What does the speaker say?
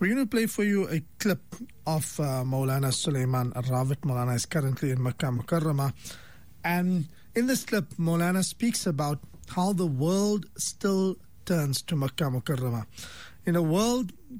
We're going to play for you a clip of Maulana Sulaiman Al-Rawat. Maulana is currently in Makkah Mukarramah. And in this clip, Maulana speaks about how the world still turns to Makkah Mukarramah. In a world